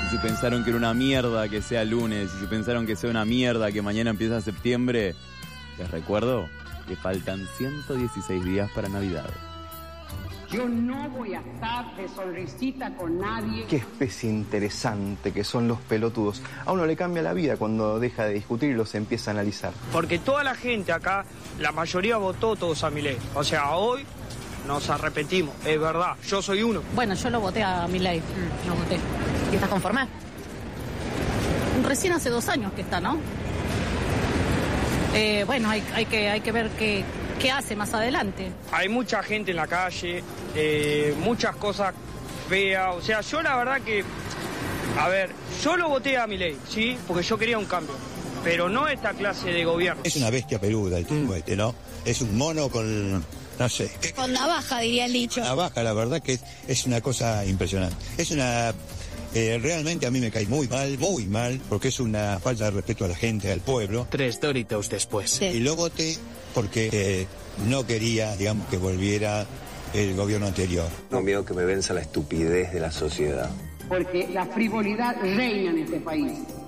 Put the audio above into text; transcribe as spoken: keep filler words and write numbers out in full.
y si pensaron que era una mierda que sea lunes, y si pensaron que sea una mierda que mañana empieza septiembre, les recuerdo que faltan ciento dieciséis días para Navidad. Yo no voy a estar de sonrisita con nadie. Qué especie interesante que son los pelotudos. A uno le cambia la vida cuando deja de discutir y los empieza a analizar. Porque toda la gente acá, la mayoría votó todos a Milei. O sea, hoy nos arrepentimos, es verdad, yo soy uno. Bueno, yo lo voté a Milei, mm, lo voté. ¿Y estás conforme? Recién hace dos años que está, ¿no? Eh, bueno, hay, hay, que, hay que ver qué, qué hace más adelante. Hay mucha gente en la calle, eh, muchas cosas feas, o sea, yo la verdad que, a ver, yo lo voté a Milei, ¿sí? Porque yo quería un cambio, pero no esta clase de gobierno. Es una bestia peluda el tipo este, ¿no? Es un mono con, no sé. Con navaja, diría el dicho. Navaja, la verdad que es, es una cosa impresionante. Es una... Eh, realmente a mí me cae muy mal, muy mal, porque es una falta de respeto a la gente, al pueblo. Tres Doritos después. Sí. Y lo voté porque eh, no quería, digamos, que volviera el gobierno anterior. No miedo que me venza la estupidez de la sociedad. Porque la frivolidad reina en este país.